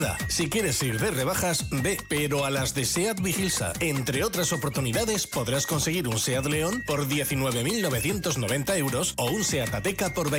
Si quieres ir de rebajas, ve, pero a las de SEAT Vigilsa. Entre otras oportunidades, podrás conseguir un SEAT León por 19.990 euros o un SEAT Ateca por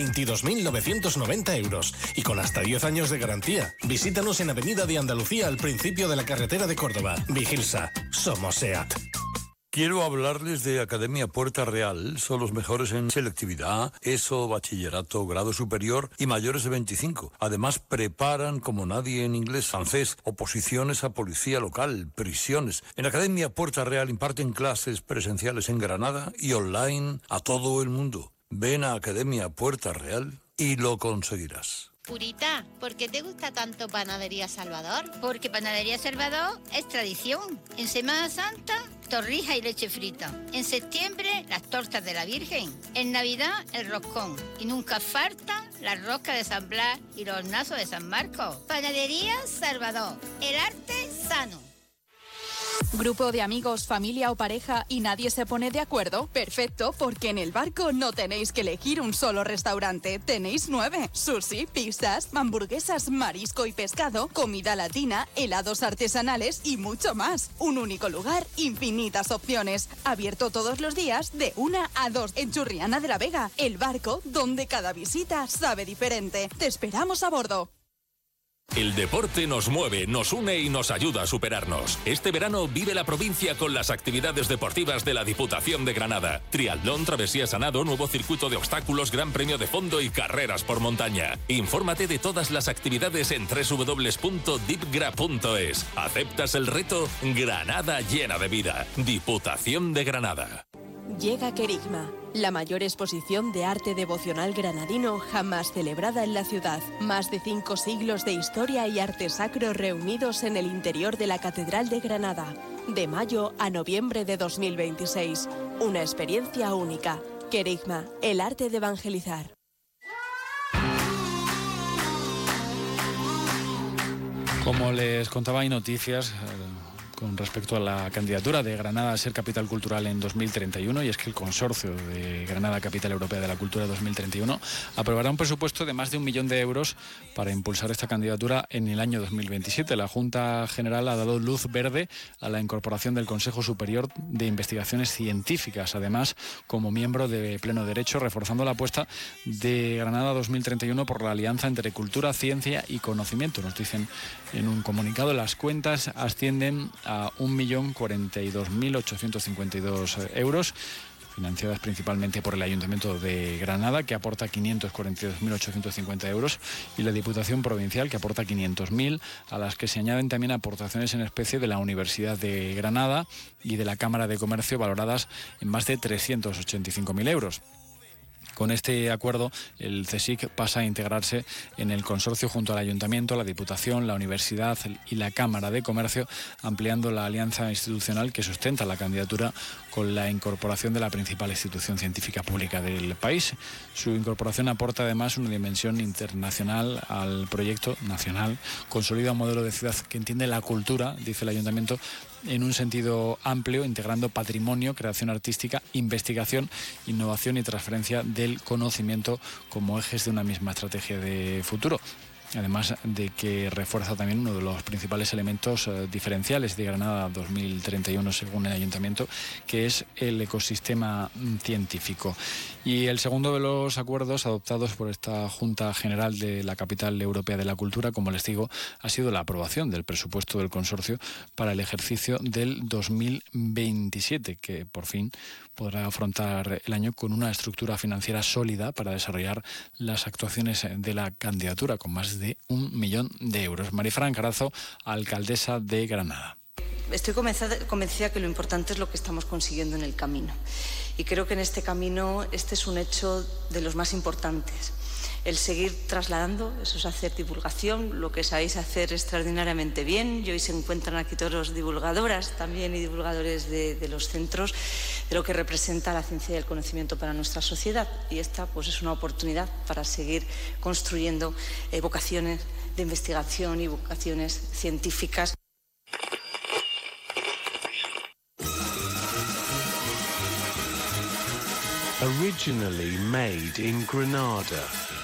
22.990 euros. Y con hasta 10 años de garantía. Visítanos en Avenida de Andalucía, al principio de la carretera de Córdoba. Vigilsa. Somos SEAT. Quiero hablarles de Academia Puerta Real. Son los mejores en selectividad, ESO, bachillerato, grado superior y mayores de 25. Además, preparan como nadie en inglés, francés, oposiciones a policía local, prisiones. En Academia Puerta Real imparten clases presenciales en Granada y online a todo el mundo. Ven a Academia Puerta Real y lo conseguirás. Purita, ¿por qué te gusta tanto Panadería Salvador? Porque Panadería Salvador es tradición. En Semana Santa, torrijas y leche frita. En septiembre, las tortas de la Virgen. En Navidad, el roscón. Y nunca faltan las roscas de San Blas y los hornazos de San Marcos. Panadería Salvador. El arte sano. ¿Grupo de amigos, familia o pareja y nadie se pone de acuerdo? Perfecto, porque en El Barco no tenéis que elegir un solo restaurante. Tenéis 9. Sushi, pizzas, hamburguesas, marisco y pescado, comida latina, helados artesanales y mucho más. Un único lugar, infinitas opciones. Abierto todos los días de 1 a 2 en Churriana de la Vega. El Barco, donde cada visita sabe diferente. Te esperamos a bordo. El deporte nos mueve, nos une y nos ayuda a superarnos. Este verano vive la provincia con las actividades deportivas de la Diputación de Granada. Triatlón, travesía Sanado, nuevo circuito de obstáculos, gran premio de fondo y carreras por montaña. Infórmate de todas las actividades en www.dipgra.es. ¿Aceptas el reto? Granada llena de vida. Diputación de Granada. Llega Querigma, la mayor exposición de arte devocional granadino jamás celebrada en la ciudad. Más de 5 siglos de historia y arte sacro reunidos en el interior de la Catedral de Granada. De mayo a noviembre de 2026. Una experiencia única. Querigma, el arte de evangelizar. Como les contaba, hay noticias con respecto a la candidatura de Granada a ser capital cultural en 2031, y es que el consorcio de Granada Capital Europea de la Cultura 2031 aprobará un presupuesto de más de 1 millón de euros para impulsar esta candidatura en el año 2027. La Junta General ha dado luz verde a la incorporación del Consejo Superior de Investigaciones Científicas, además como miembro de pleno derecho, reforzando la apuesta de Granada 2031 por la alianza entre cultura, ciencia y conocimiento. Nos dicen en un comunicado, las cuentas ascienden a 1.042.852 euros, financiadas principalmente por el Ayuntamiento de Granada, que aporta 542.850 euros, y la Diputación Provincial, que aporta 500.000, a las que se añaden también aportaciones en especie de la Universidad de Granada y de la Cámara de Comercio, valoradas en más de 385.000 euros. Con este acuerdo, el CSIC pasa a integrarse en el consorcio junto al Ayuntamiento, la Diputación, la Universidad y la Cámara de Comercio, ampliando la alianza institucional que sustenta la candidatura con la incorporación de la principal institución científica pública del país. Su incorporación aporta además una dimensión internacional al proyecto nacional, consolida un modelo de ciudad que entiende la cultura, dice el Ayuntamiento, en un sentido amplio, integrando patrimonio, creación artística, investigación, innovación y transferencia del conocimiento como ejes de una misma estrategia de futuro. Además de que refuerza también uno de los principales elementos diferenciales de Granada 2031, según el Ayuntamiento, que es el ecosistema científico. Y el segundo de los acuerdos adoptados por esta Junta General de la Capital Europea de la Cultura, como les digo, ha sido la aprobación del presupuesto del consorcio para el ejercicio del 2027, que por fin podrá afrontar el año con una estructura financiera sólida para desarrollar las actuaciones de la candidatura, con más de 1 millón de euros. Marifran Carazo, alcaldesa de Granada. Estoy convencida que lo importante es lo que estamos consiguiendo en el camino. Y creo que en este camino este es un hecho de los más importantes. El seguir trasladando, eso es hacer divulgación, lo que sabéis hacer extraordinariamente bien. Y hoy se encuentran aquí todos los divulgadoras también y divulgadores de los centros, de lo que representa la ciencia y el conocimiento para nuestra sociedad. Y esta pues es una oportunidad para seguir construyendo vocaciones de investigación y vocaciones científicas. Originally made in Granada,